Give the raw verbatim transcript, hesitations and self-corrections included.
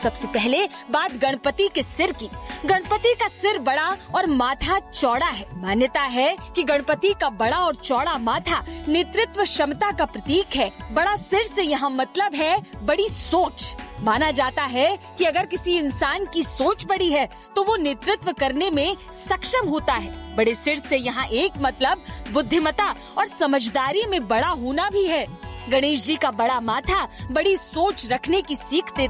सबसे पहले बात गणपति के सिर की। गणपति का सिर बड़ा और माथा चौड़ा है। मान्यता है कि गणपति का बड़ा और चौड़ा माथा नेतृत्व क्षमता का प्रतीक है। बड़ा सिर से यहाँ मतलब है बड़ी सोच। माना जाता है कि अगर किसी इंसान की सोच बड़ी है तो वो नेतृत्व करने में सक्षम होता है। बड़े सिर से यहाँ एक मतलब बुद्धिमता और समझदारी में बड़ा होना भी है। गणेश जी का बड़ा माथा बड़ी सोच रखने की सीख देता